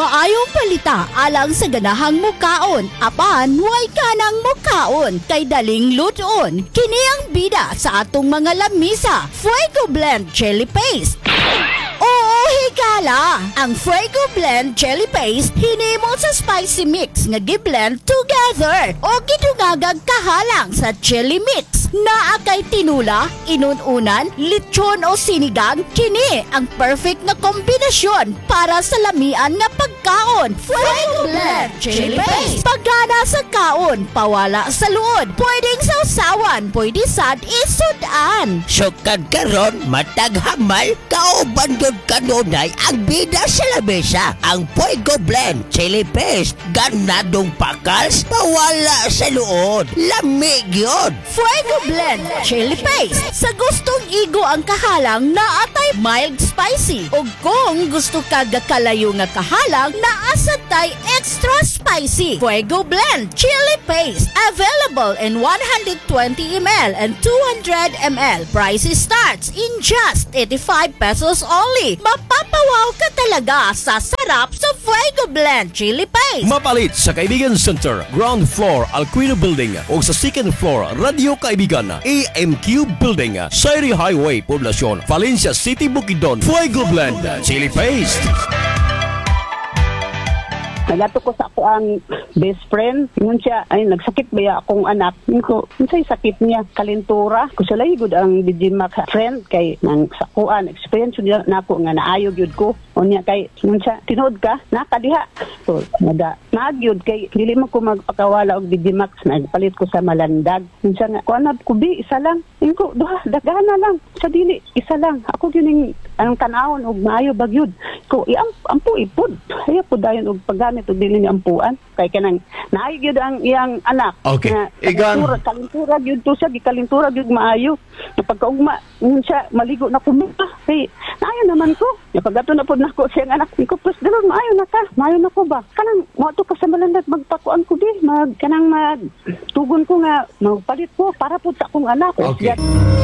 Maayong palita alang sa ganahang mukaon. Apan, way kanang mukaon kay daling luton. Kini ang bida sa atong mga lamisa. Fuego Blend Chili Paste. Oo, higala! Ang Fuego Blend Chili Paste hinimo sa spicy mix nga gi-blend together o gidungagag kahalang sa chili mix. Naa kay tinula, inununan, lechon o sinigang, kini ang perfect na kombinasyon para sa lamian nga pagkaon. Fuego Blend Chili Paste. Pagana sa kaon, pawala sa luod. Pwedeng sausawan, pwede sad isudan. Sukad karon matag hamal kauban gyud kanunay ang bida sa lamesa. Ang Fuego Blend Chili Paste ganadong pakals pawala sa luod. Lamig yun. Fuego Blend Chili Paste. Sa gustong igo ang kahalang na atay mild spicy. O kung gusto ka gakalayo nga kahalang na asatay extra spicy. Fuego Blend Chili Paste. Available in 120 ml and 200 ml. Price starts in just 85 pesos only. Mapapawaw ka talaga sa sarap sa Fuego Blend Chili Paste. Mapalit sa Kaibigan Center, ground floor, Alquino Building o sa second floor, Radio Kaibigan, AMQ Building, Sairi Highway, Poblacion, Valencia City, Bukidnon. Fuego Blend Chili Paste. Nagato ko sa ako ang best friend. Ngun siya, ay nagsakit ba akong anak. Ko, unsay sakit niya? Kalintura. Ko sila good ang Digimac friend kay nang sakuan. Experience niya na ako nga naayo gyud ko. Unya kay ngun siya, tinuod ka? Nakadiha. So, nagyud kay dili mo ko magpakawala og Digimax. Nagpalit ko sa Malandag. Ngun siya nga, kuanad ko bi, isa lang. Ko, duha, dagana lang. Sa dili, isa lang. Ako yun ang kanawon og maayo bagyud. Ko, ampo ipod. Haya po dayon og paggamit og dili ni ampuan. Kay kanang naayo gyud ang iyang anak. Okay. Na, Igan. Kalintura gyud to siya, gikalintura gyud maayo. Pagkaugma, ngun siya maligo na kumita. Hey, naayo naman ko. Pagato na pod nako siyang anak. Ko, plus dalon maayo na ka. Maayo na ko ba? Kanang mo to ka sa Malandag magpakuan ko di. Kanang tugon ko nga magpalit ko para po sa akong anak. Okay.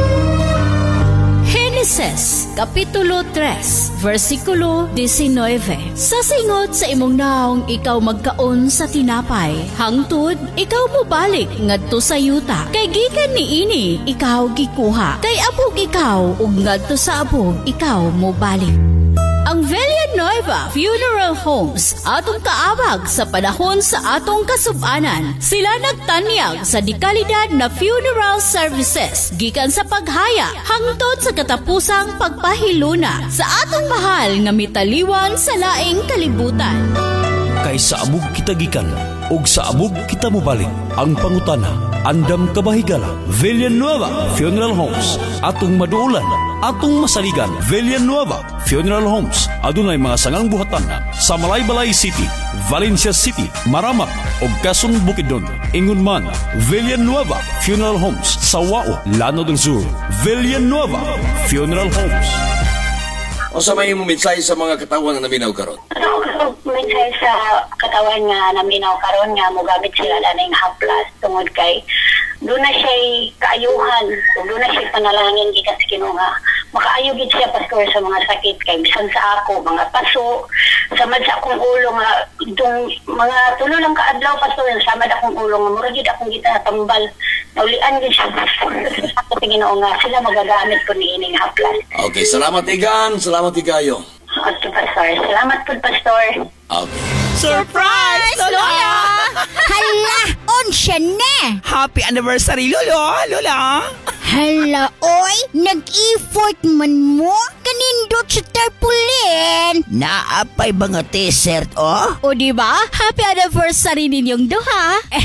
Genesis, Kapitulo 3, versikulo 19. Sa singot sa imong naong ikaw magkaon sa tinapay, hangtod ikaw mobalik ngadto sa yuta. Kay gikan niini ikaw gikuha. Kay abog ikaw ug ngadto sa abog ikaw mobalik. Ang Villanueva Funeral Homes atong kaabag sa panahon sa atong kasubanan. Sila nagtanyag sa dekalidad na funeral services gikan sa paghaya hangtod sa katapusang pagpahiluna sa atong mahal nga mitaliwan sa laing kalibutan. Kay sa amog kita gikan ug sa amog kita mobalik. Ang pangutana, andam kabahigala. Villanueva Funeral Homes atong maduulan, atong masaligan. Villanueva Funeral Homes adunay mga sangang buhatan sa Malaybalay City, Valencia City, Maramak ug Quezon, Bukidnon. Ingon man, Villanueva Funeral Homes sa Wao, Lanao del Sur. Villanueva Funeral Homes. O sa may mensahe sa mga katawan na naminaw karon? Mensahe sa katawan nga naminaw karon nga mogamit sila laning haplas tungod kay doon na siya kaayuhan, doon na siya panalangin gikan sa Ginoo nga makaayo gid siya pastor sa mga sakit kay bisan sa ako mga paso samad sa akong ulo nga itong mga tulo lang kaadlaw pastor samad akong ulo nga mura gid akong gitatambal naulian gid siya sa Ginoo nga sila magagamit ko niining haplas. Okay, salamat Igan, salamat Igayo. Okay, pastor. Salamat po, pastor. Okay. Surprise, Lola! Hala, unsya na! Happy anniversary, Lola! Hala, oy! Nag-effort man mo? Kanindot sa tarpaulin! Naapay ba nga t-shirt, oh? O diba? Happy anniversary ninyong duha!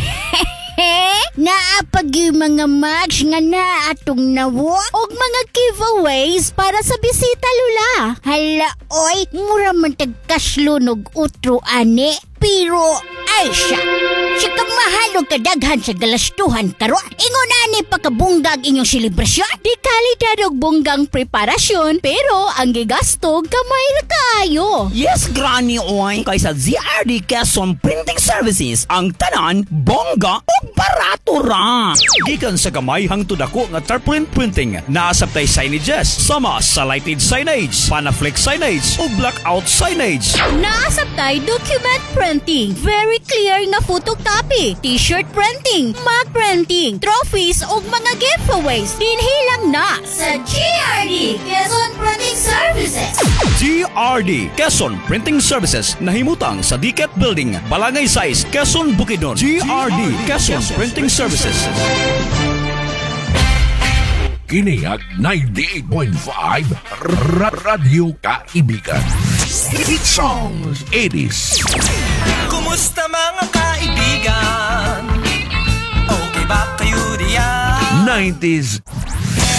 Naapag yung mga match nga na atong nawo og mga giveaways para sa bisita, Lula. Hala, oy, mura man tagkaslunog utro, ane. Pero, ay siya, Sikap mahalo kadaghan sa galastuhan karon. Ingon ani pagkabunggag inyong selebrasyon. Di kalidad og bunggang preparasyon pero ang gigasto gamay ra kaayo. Yes, Granny Oy. Kaysa ZRD Quezon Printing Services, ang tanan, bongga o barato ra. Gikan sa gamay hangtod ako nga tarpaulin printing, naasabtay signages, sama sa lighted signage, panaflex signage o blackout signage. Naasabtay document printing, very clear nga photocopy, t-shirt printing, mug printing, trophies ug mga giveaways. Dinhilang na sa GRD Quezon Printing Services. GRD Quezon Printing Services nahimutang sa Diket Building, Balangay 6, Quezon, Bukidnon. GRD Quezon Printing Services. Kiniag 98.5 Radio Kaibigan. Hit songs 80s. Kumusta mga kaibigan? Okay ba kayo diyan? 90s